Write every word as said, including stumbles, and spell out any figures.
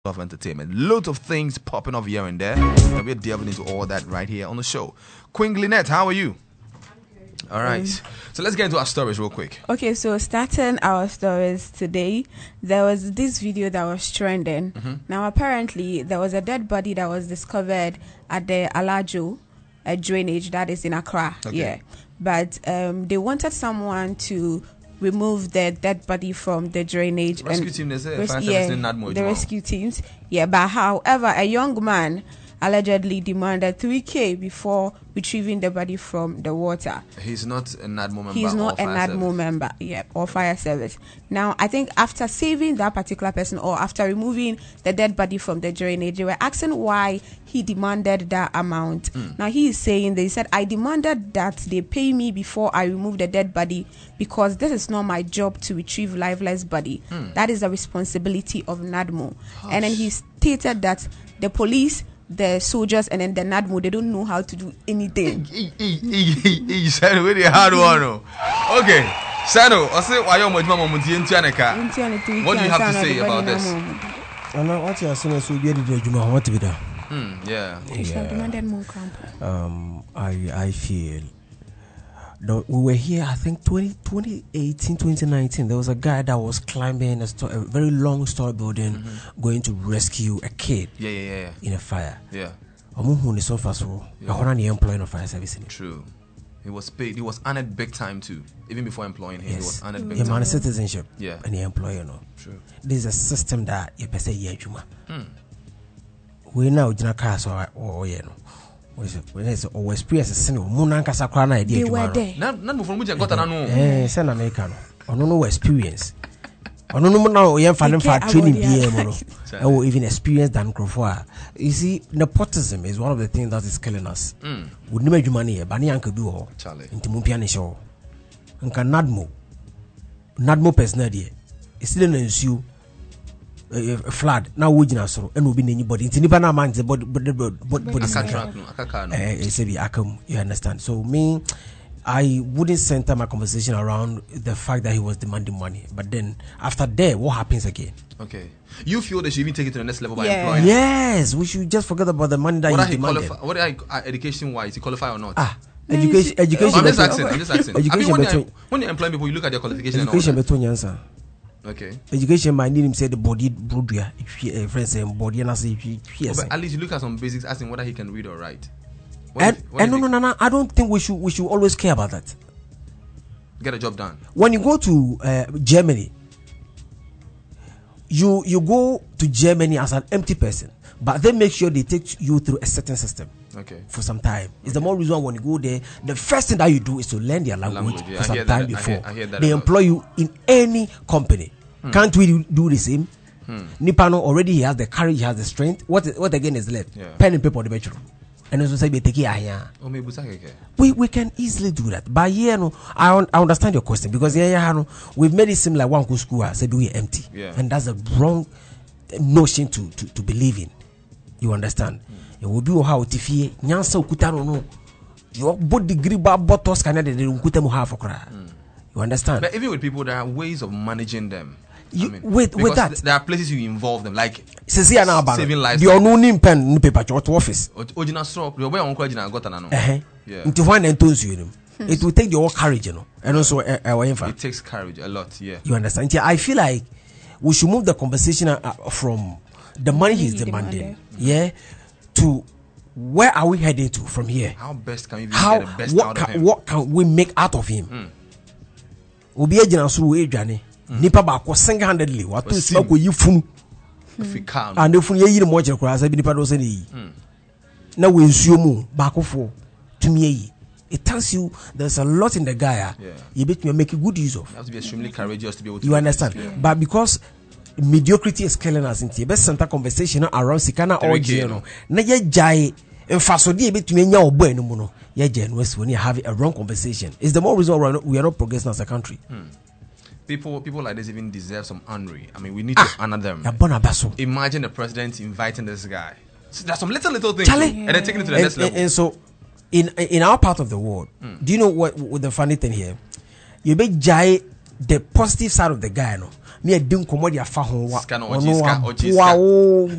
of entertainment. Loads of things popping off here and there. And we're delving into all that right here on the show. Queen Lynette, how are you? All right. Um, so let's get into our stories real quick. Okay, so starting our stories today, there was this video that was trending. Mm-hmm. Now, apparently, there was a dead body that was discovered at the Alajo a drainage that is in Accra. Okay. Yeah. But um, they wanted someone to remove the dead body from the drainage. Rescue and team, they say, res- yeah, the rescue teams. Yeah, but however, a young man allegedly demanded three K before retrieving the body from the water. He's not a NADMO member. He's not a NADMO member, yeah, or fire service. Now, I think after saving that particular person or after removing the dead body from the drainage, they were asking why he demanded that amount. Mm. Now, he is saying, they said, I demanded that they pay me before I remove the dead body because this is not my job to retrieve lifeless body. Mm. That is the responsibility of NADMO. Gosh. And then he stated that the police, the soldiers, and then the NADMO, they don't know how to do anything. He said really hard one. Okay, Sano, I say why you what do you have to say about this? I know what you are saying. So you did you want to be done? Hmm. Yeah. Yeah. Um. I I feel. No, we were here, I think twenty eighteen, twenty nineteen. There was a guy that was climbing a, sto- a very long store building, mm-hmm. going to rescue a kid. Yeah, yeah, yeah. In a fire. Yeah. Yeah. Employing a fire service. True. He was paid. He was honored big time too. Even before employing him, yes. He was honored big yeah, time. Man, citizenship. Yeah. And the employer, no. True. This is a system that you say, yeah, Juma. Hmm. We now in a cars or or yeah, no. When it's always experience a single Munanka Sakrana idea. They were there. None from which I got an eh, San American. I don't know experience. I don't know now. You have for training B M or even experience than Crawford. You see, nepotism is one of the things that is killing us. We never do money. Bani Uncle do all. Into Mumpian show. And can Nadmo Nadmo personally. It's still an issue. A flood now we so and will be anybody it's nipa man the body body body you understand. So me, I wouldn't center my conversation around the fact that he was demanding money, but then after that what happens again? Okay, you feel they should even take it to the next level by yeah. employing? Yes, we should just forget about the money that what he demanded. Qualify, what are uh, education wise, he qualify or not? Ah, education, education. I'm just asking. I'm just asking. Education I mean, when, you, when you employ people, you look at their qualification. Education and all that. Answer. Okay. Education might need him say the body broadway friends and body and I say yes. Oh, but at least you look at some basics, asking whether he can read or write. What and if, and no, no, no, no. I don't think we should we should always care about that. Get a job done. When you go to uh, Germany, you you go to Germany as an empty person, but they make sure they take you through a certain system. Okay. For some time. Okay. It's the more reason when you go there, the first thing that you do is to learn their language, language yeah. for some time before. I hear, I hear they employ you in any company. Hmm. Can't we do the same? Hmm. Nipano already he has the courage, he has the strength. What what again is left? Yeah. Pen and paper on the bench. And also say take it we we can easily do that. But here no, I un- I understand your question because here yeah, no, we've made it seem like one school said we empty. Yeah. And that's a wrong notion to, to, to believe in. You understand? Hmm. It will be how Tiffy Nyansa Kutano no. Your both degree bottles can they don't half a You understand? But even with people, there are ways of managing them. You, I mean, with with that, there are places you involve them, like saving lives. The no pen no paper to office. Original stop. The way on original got an yeah. Into one and two you know. It will take your courage, you know, and also uh, uh, it takes courage a lot. Yeah. You understand? Yeah, I feel like we should move the conversation uh, from the money he's demanding, yeah, to where are we heading to from here? How best can we be How, get the best what out can, of him? What can we make out of him? Mm. Obi agina so we adwane. Nipa ba ko single handedly what to smoke we funu. If we can. And if we yi ni mo je kura say bi nipa do say ni. Na we nsuo mu ba ko fo tumi yi. It tells you there's a lot in the guy. Yeah. You bet me make a good use of. You have to be extremely courageous to be able to. You understand? Yeah. But because mediocrity is killing us into best center conversation around Sikana or Geno. Na ye jai and fasodi between nya obo enu mu no. Ye Jen West when you have a wrong conversation. It's the more reason why we are not progressing as a country. Hmm. People, people like this even deserve some honoring. I mean, we need ah, to honor them. Imagine the president inviting this guy. So there's some little, little things, Charlie, and they're taking it to the and, next level. And, and so, in in our part of the world, mm. do you know what, what the funny thing here? You be jai the positive side of the guy, no. Me a dim komodi afa ho wa.